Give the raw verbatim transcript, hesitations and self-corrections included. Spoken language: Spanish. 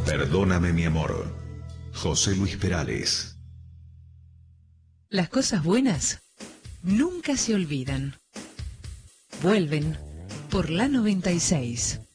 Perdóname mi amor. José Luis Perales. Las cosas buenas nunca se olvidan. Vuelven por la noventa y seis.